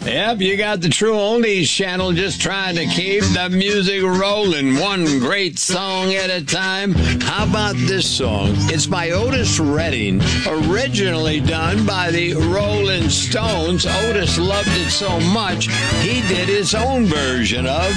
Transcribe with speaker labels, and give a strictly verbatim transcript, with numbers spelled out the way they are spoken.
Speaker 1: Yep, you got the True Oldies channel just trying to keep the music rolling, one great song at a time. How about this song? It's by Otis Redding, originally done by the Rolling Stones. Otis loved it so much, he did his own version of